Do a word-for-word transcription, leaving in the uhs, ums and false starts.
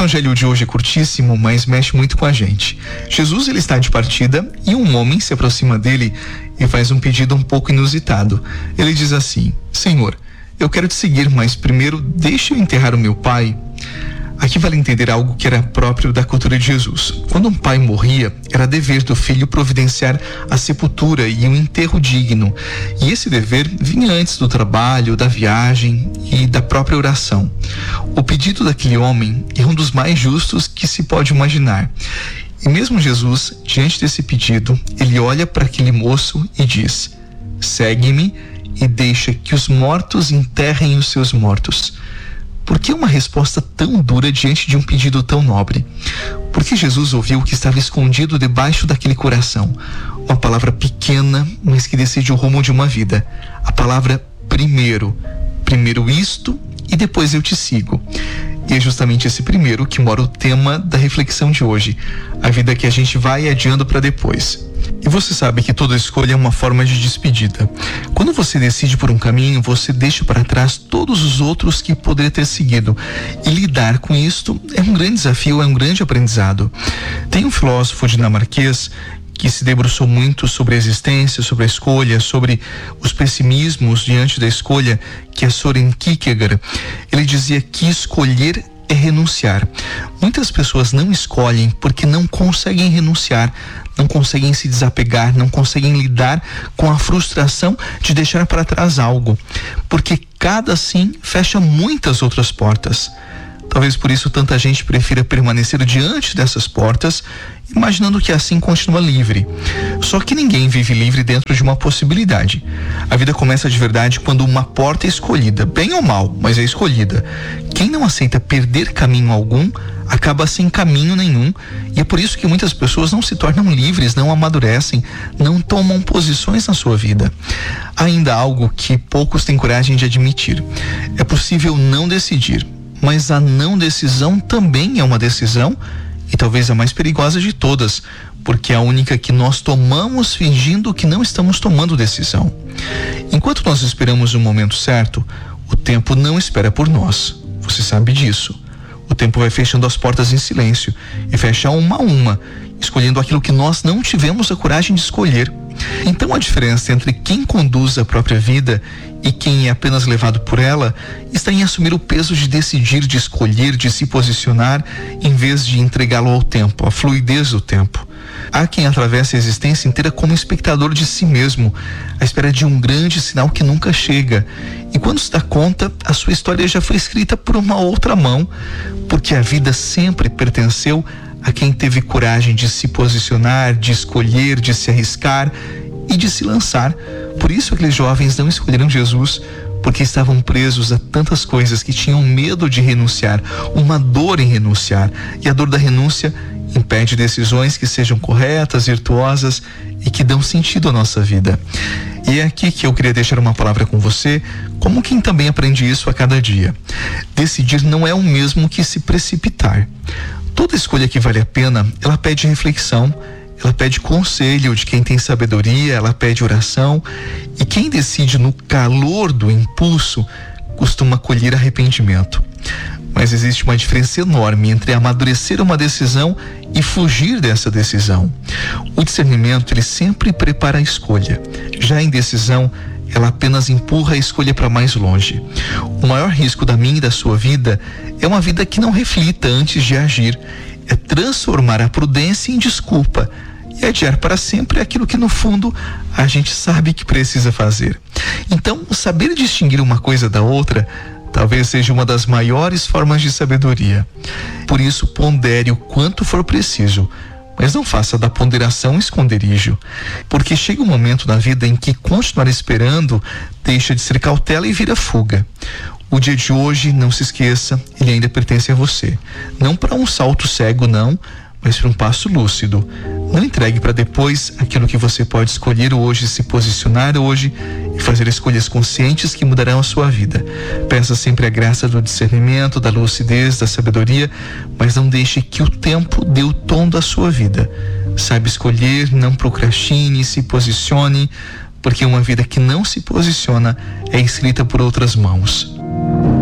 evangelho de hoje é curtíssimo, mas mexe muito com a gente. Jesus, ele está de partida e um homem se aproxima dele e faz um pedido um pouco inusitado. Ele diz assim: Senhor, eu quero te seguir, mas primeiro deixa eu enterrar o meu pai. Aqui vale entender algo que era próprio da cultura de Jesus. Quando um pai morria, era dever do filho providenciar a sepultura e um enterro digno. E esse dever vinha antes do trabalho, da viagem e da própria oração. O pedido daquele homem é um dos mais justos que se pode imaginar. E mesmo Jesus, diante desse pedido, ele olha para aquele moço e diz: segue-me e deixa que os mortos enterrem os seus mortos. Por que uma resposta tão dura diante de um pedido tão nobre? Porque Jesus ouviu o que estava escondido debaixo daquele coração. Uma palavra pequena, mas que decide o rumo de uma vida. A palavra primeiro. Primeiro isto e depois eu te sigo. E é justamente esse primeiro que mora o tema da reflexão de hoje. A vida que a gente vai adiando para depois. E você sabe que toda escolha é uma forma de despedida. Quando você decide por um caminho, você deixa para trás todos os outros que poderia ter seguido. E lidar com isto é um grande desafio, é um grande aprendizado. Tem um filósofo dinamarquês que se debruçou muito sobre a existência, sobre a escolha, sobre os pessimismos diante da escolha, que é Søren Kierkegaard. Ele dizia que escolher é renunciar. Muitas pessoas não escolhem porque não conseguem renunciar, não conseguem se desapegar, não conseguem lidar com a frustração de deixar para trás algo, porque cada sim fecha muitas outras portas. Talvez por isso tanta gente prefira permanecer diante dessas portas, imaginando que assim continua livre. Só que ninguém vive livre dentro de uma possibilidade. A vida começa de verdade quando uma porta é escolhida, bem ou mal, mas é escolhida. Quem não aceita perder caminho algum, acaba sem caminho nenhum, e é por isso que muitas pessoas não se tornam livres, não amadurecem, não tomam posições na sua vida. Há ainda algo que poucos têm coragem de admitir: é possível não decidir, mas a não decisão também é uma decisão, e talvez a mais perigosa de todas, porque é a única que nós tomamos fingindo que não estamos tomando decisão. Enquanto nós esperamos o momento certo, o tempo não espera por nós. Você sabe disso. O tempo vai fechando as portas em silêncio e fecha uma a uma, escolhendo aquilo que nós não tivemos a coragem de escolher. Então a diferença entre quem conduz a própria vida e quem é apenas levado por ela está em assumir o peso de decidir, de escolher, de se posicionar, em vez de entregá-lo ao tempo, à fluidez do tempo. Há quem atravessa a existência inteira como espectador de si mesmo, à espera de um grande sinal que nunca chega. E quando se dá conta, a sua história já foi escrita por uma outra mão, porque a vida sempre pertenceu a quem teve coragem de se posicionar, de escolher, de se arriscar e de se lançar. Por isso aqueles jovens não escolheram Jesus, porque estavam presos a tantas coisas que tinham medo de renunciar, uma dor em renunciar. E a dor da renúncia impede decisões que sejam corretas, virtuosas e que dão sentido à nossa vida. E é aqui que eu queria deixar uma palavra com você, como quem também aprende isso a cada dia. Decidir não é o mesmo que se precipitar. Toda escolha que vale a pena, ela pede reflexão, ela pede conselho de quem tem sabedoria, ela pede oração, e quem decide no calor do impulso costuma colher arrependimento. Mas existe uma diferença enorme entre amadurecer uma decisão e fugir dessa decisão. O discernimento, ele sempre prepara a escolha. Já a indecisão, ela apenas empurra a escolha para mais longe. O maior risco da minha e da sua vida é uma vida que não reflita antes de agir. É transformar a prudência em desculpa e adiar para sempre aquilo que no fundo a gente sabe que precisa fazer. Então, saber distinguir uma coisa da outra talvez seja uma das maiores formas de sabedoria. Por isso, pondere o quanto for preciso, mas não faça da ponderação esconderijo, porque chega um momento na vida em que continuar esperando deixa de ser cautela e vira fuga. O dia de hoje, não se esqueça, ele ainda pertence a você. Não para um salto cego, não, mas para um passo lúcido. Não entregue para depois aquilo que você pode escolher hoje, se posicionar hoje e fazer escolhas conscientes que mudarão a sua vida. Peça sempre a graça do discernimento, da lucidez, da sabedoria, mas não deixe que o tempo dê o tom da sua vida. Saiba escolher, não procrastine, se posicione, porque uma vida que não se posiciona é escrita por outras mãos.